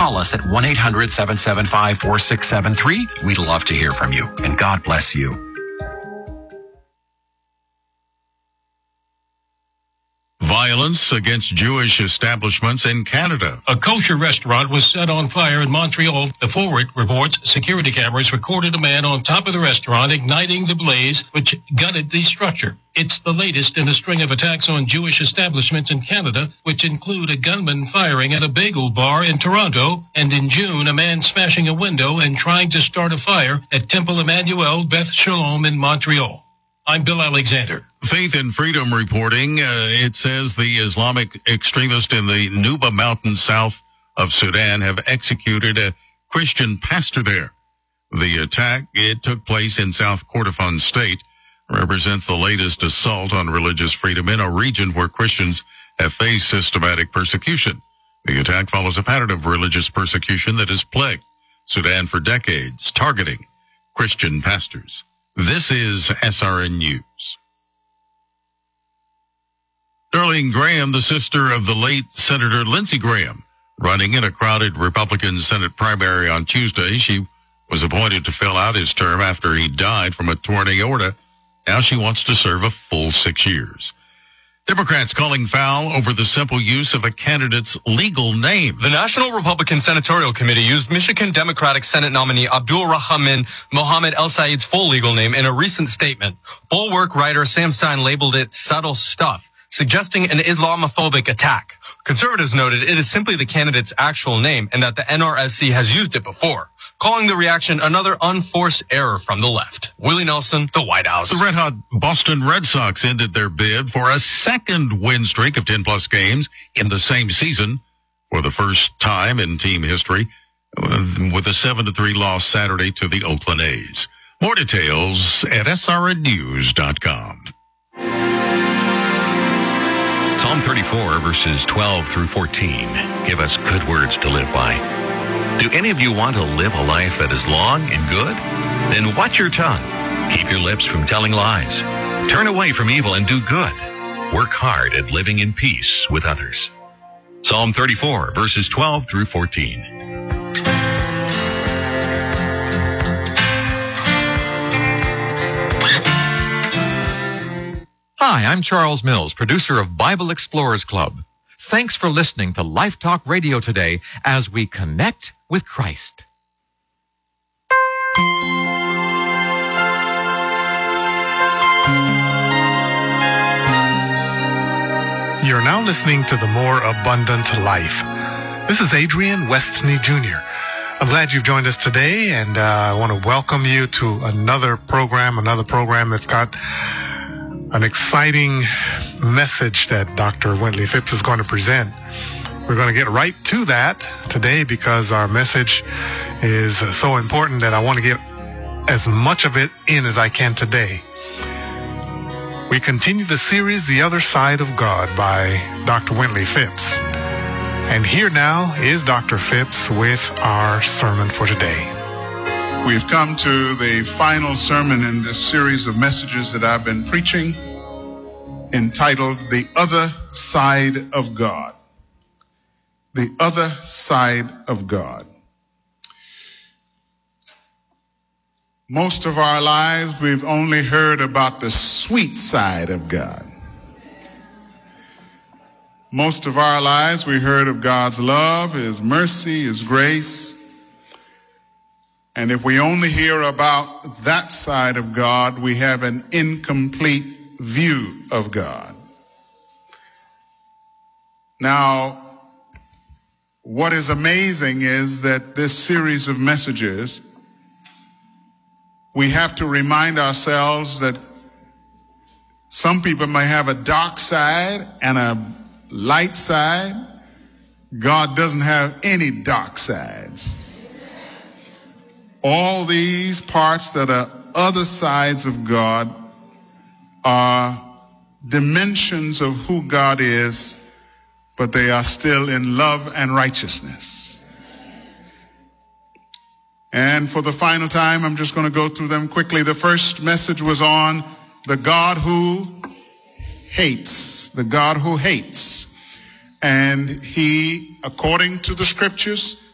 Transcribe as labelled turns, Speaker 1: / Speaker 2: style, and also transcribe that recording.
Speaker 1: Call us at 1-800-775-4673. We'd love to hear from you, and God bless you.
Speaker 2: Violence against Jewish establishments in Canada.
Speaker 3: A kosher restaurant was set on fire in Montreal. The Forward reports security cameras recorded a man on top of the restaurant igniting the blaze, which gutted the structure. It's the latest in a string of attacks on Jewish establishments in Canada, which include a gunman firing at a bagel bar in Toronto, and in June, a man smashing a window and trying to start a fire at Temple Emmanuel Beth Shalom in Montreal. I'm Bill Alexander.
Speaker 2: Faith and Freedom reporting, it says the Islamic extremists in the Nuba Mountains south of Sudan have executed a Christian pastor there. The attack, it took place in South Kordofan State, represents the latest assault on religious freedom in a region where Christians have faced systematic persecution. The attack follows a pattern of religious persecution that has plagued Sudan for decades, targeting Christian pastors. This is SRN News. Darlene Graham, the sister of the late Senator Lindsey Graham, running in a crowded Republican Senate primary on Tuesday. She was appointed to fill out his term after he died from a torn aorta. Now she wants to serve a full 6 years. Democrats calling foul over the simple use of a candidate's legal name.
Speaker 4: The National Republican Senatorial Committee used Michigan Democratic Senate nominee Abdul Rahman Mohammed El Sayed's full legal name in a recent statement. Bulwark writer Sam Stein labeled it subtle stuff, suggesting an Islamophobic attack. Conservatives noted it is simply the candidate's actual name and that the NRSC has used it before, calling the reaction another unforced error from the left. Willie Nelson, the White House.
Speaker 2: The red-hot Boston Red Sox ended their bid for a second win streak of 10-plus games in the same season for the first time in team history, with a 7-3 loss Saturday to the Oakland A's. More details at srnnews.com.
Speaker 5: Psalm 34, verses 12 through 14, give us good words to live by. Do any of you want to live a life that is long and good? Then watch your tongue. Keep your lips from telling lies. Turn away from evil and do good. Work hard at living in peace with others. Psalm 34, verses 12 through 14.
Speaker 6: Hi, I'm Charles Mills, producer of Bible Explorers Club. Thanks for listening to Life Talk Radio today as we connect with Christ.
Speaker 7: You're now listening to The More Abundant Life. This is Adrian Westney Jr. I'm glad you've joined us today, and I want to welcome you to another program that's got an exciting message that Dr. Wintley Phipps is going to present. We're going to get right to that today because our message is so important that I want to get as much of it in as I can today. We continue the series, The Other Side of God by Dr. Wintley Phipps. And here now is Dr. Phipps with our sermon for today.
Speaker 8: We've come to the final sermon in this series of messages that I've been preaching, entitled The Other Side of God. The Other Side of God. Most of our lives, we've only heard about the sweet side of God. Most of our lives, we heard of God's love, His mercy, His grace. And if we only hear about that side of God, we have an incomplete view of God. Now, what is amazing is that this series of messages, we have to remind ourselves that some people may have a dark side and a light side. God doesn't have any dark sides. All these parts that are other sides of God are dimensions of who God is, but they are still in love and righteousness. And for the final time, I'm just going to go through them quickly. The first message was on the God who hates. The God who hates. And He, according to the scriptures,